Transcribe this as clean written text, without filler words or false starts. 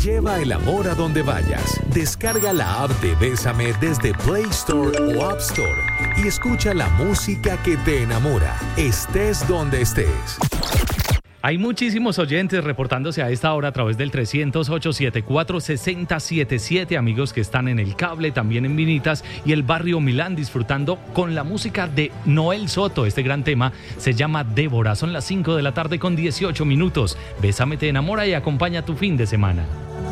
Lleva el amor a donde vayas. Descarga la app de Bésame desde Play Store o App Store y escucha la música que te enamora, estés donde estés. Hay muchísimos oyentes reportándose a esta hora a través del 300-874-6077, amigos que están en el cable, también en Vinitas y el barrio Milán, disfrutando con la música de Noel Soto. Este gran tema se llama Débora. Son las 5 de la tarde con 18 minutos. Bésame te enamora y acompaña tu fin de semana.